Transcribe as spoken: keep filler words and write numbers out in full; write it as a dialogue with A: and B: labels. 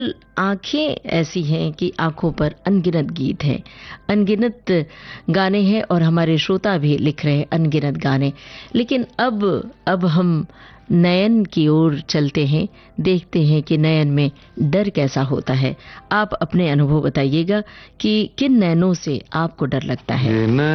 A: आंखें ऐसी हैं कि आंखों पर अनगिनत गीत हैं, अनगिनत गाने हैं और हमारे श्रोता भी लिख रहे हैं अनगिनत गाने। लेकिन अब अब हम नयन की ओर चलते हैं, देखते हैं कि नयन में डर कैसा होता है। आप अपने अनुभव बताइएगा कि किन नयनों से आपको डर लगता है।